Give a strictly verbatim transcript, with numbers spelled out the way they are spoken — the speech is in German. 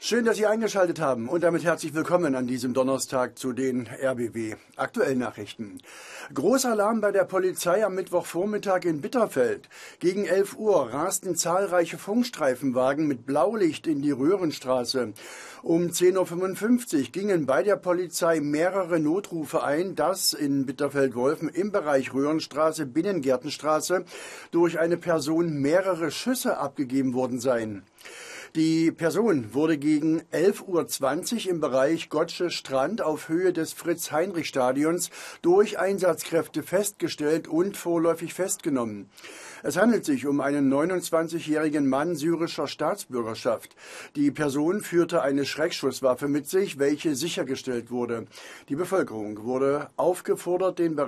Schön, dass Sie eingeschaltet haben und damit herzlich willkommen an diesem Donnerstag zu den R B W Aktuellen Nachrichten. Großer Alarm bei der Polizei am Mittwochvormittag in Bitterfeld. Gegen elf Uhr rasten zahlreiche Funkstreifenwagen mit Blaulicht in die Röhrenstraße. Um zehn Uhr fünfundfünfzig gingen bei der Polizei mehrere Notrufe ein, dass in Bitterfeld-Wolfen im Bereich Röhrenstraße, Binnengärtenstraße durch eine Person mehrere Schüsse abgegeben worden seien. Die Person wurde gegen elf Uhr zwanzig im Bereich Gottsche Strand auf Höhe des Fritz-Heinrich-Stadions durch Einsatzkräfte festgestellt und vorläufig festgenommen. Es handelt sich um einen neunundzwanzigjährigen Mann syrischer Staatsbürgerschaft. Die Person führte eine Schreckschusswaffe mit sich, welche sichergestellt wurde. Die Bevölkerung wurde aufgefordert, den